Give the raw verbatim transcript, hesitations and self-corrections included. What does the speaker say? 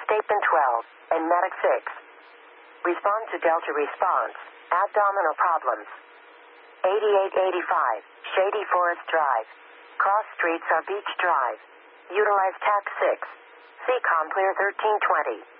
Statement twelve, and Medic six. Respond to Delta response. Abdominal problems. eighty-eight eighty-five, Shady Forest Drive. Cross streets are Beach Drive. Utilize Tax six. C COM Clear thirteen twenty.